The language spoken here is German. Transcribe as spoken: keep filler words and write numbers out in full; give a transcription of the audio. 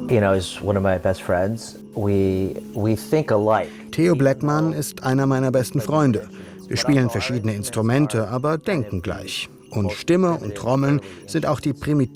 you know, is one of my best friends. We, we think alike. Theo Blackman ist einer meiner besten Freunde. Wir spielen verschiedene Instrumente, aber denken gleich. Und Stimme und Trommeln sind auch die primitiven